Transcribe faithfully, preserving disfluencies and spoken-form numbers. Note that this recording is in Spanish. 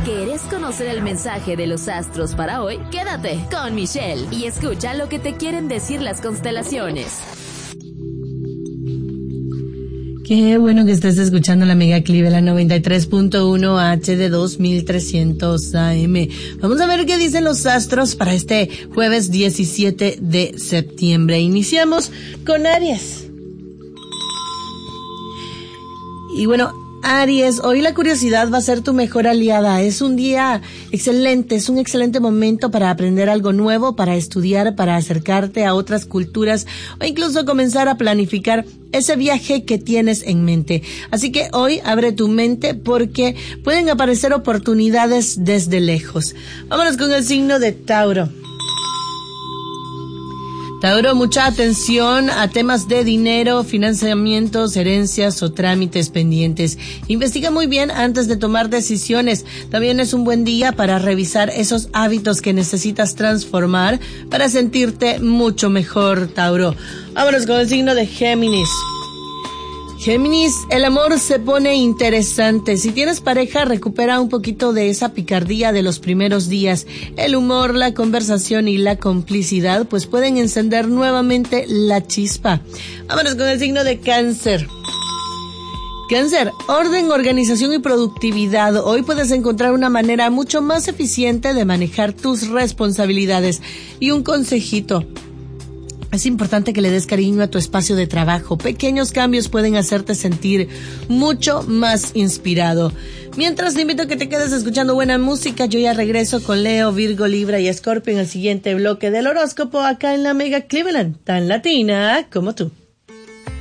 ¿Quieres conocer el mensaje de los astros para hoy? Quédate con Michelle y escucha lo que te quieren decir las constelaciones. Qué bueno que estés escuchando la Mega Cleveland noventa y tres punto uno H D dos mil trescientos A M. Vamos a ver qué dicen los astros para este jueves diecisiete de septiembre. Iniciamos con Aries. Y bueno, Aries, hoy la curiosidad va a ser tu mejor aliada. Es un día excelente, es un excelente momento para aprender algo nuevo, para estudiar, para acercarte a otras culturas o incluso comenzar a planificar ese viaje que tienes en mente. Así que hoy abre tu mente porque pueden aparecer oportunidades desde lejos. Vámonos con el signo de Tauro. Tauro, mucha atención a temas de dinero, financiamientos, herencias o trámites pendientes. Investiga muy bien antes de tomar decisiones. También es un buen día para revisar esos hábitos que necesitas transformar para sentirte mucho mejor, Tauro. Vámonos con el signo de Géminis. Géminis, el amor se pone interesante. Si tienes pareja, recupera un poquito de esa picardía de los primeros días. El humor, la conversación y la complicidad pues pueden encender nuevamente la chispa. Vámonos con el signo de Cáncer. Cáncer, orden, organización y productividad. Hoy puedes encontrar una manera mucho más eficiente de manejar tus responsabilidades. Y un consejito. Es importante que le des cariño a tu espacio de trabajo. Pequeños cambios pueden hacerte sentir mucho más inspirado. Mientras te invito a que te quedes escuchando buena música, yo ya regreso con Leo, Virgo, Libra y Escorpio en el siguiente bloque del horóscopo acá en la Mega Cleveland, tan latina como tú.